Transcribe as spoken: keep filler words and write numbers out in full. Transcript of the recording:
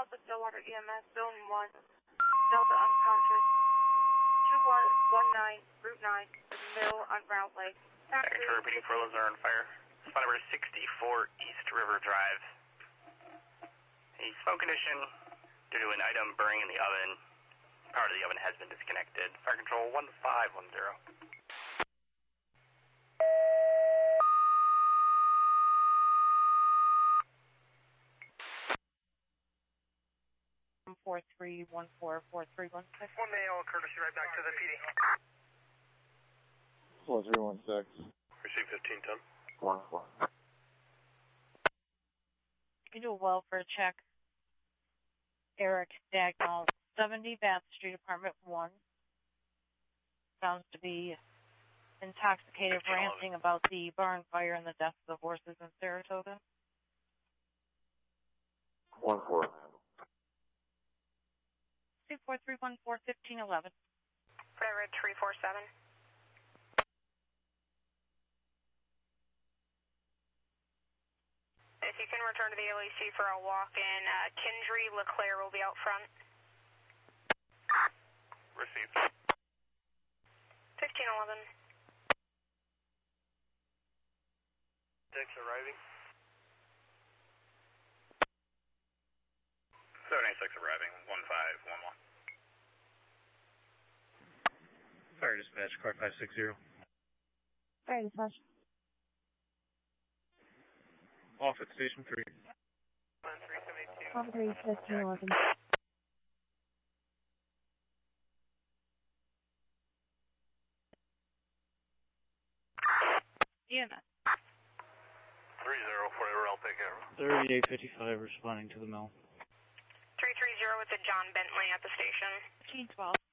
Alpha Stillwater E M S, Zone one, Delta unconscious, two one one nine, Route nine, Mill on Round Lake. Second for repeating for Luzerne Fire. Spot number sixty-four East River Drive. A smoke condition due to an item burning in the oven. Part of the oven has been disconnected. Fire control one five one zero. four three one four, four three one six. One male, courtesy right back to the P D. four three one six. Receive fifteen ten. one four. You do a welfare check. Eric Dagnall, seventy Bath Street, Apartment one. Sounds to be intoxicated, ranting about the barn fire and the death of the horses in Saratoga. one four. two four three one four, fifteen eleven. Red three four seven. If you can return to the L E C for a walk-in, uh, Kindry LeClaire will be out front. Received. fifteen eleven. Six arriving. seven eight six arriving, one five one one. Fire dispatch, car five six zero. Fire dispatch. Off at station three. One three, fifteen eleven. E M S. Three zero, whatever, I'll take care of it. thirty-eight fifty-five responding to the mill. three three zero with the John Bentley at the station. fifteen twelve.